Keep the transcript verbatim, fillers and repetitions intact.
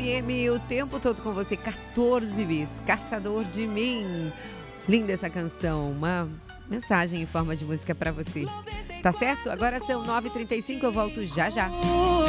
M, o tempo todo com você, quatorze bis, Caçador de Mim. Linda essa canção, uma mensagem em forma de música pra você. Tá certo? Agora são nove e trinta e cinco, eu volto já já.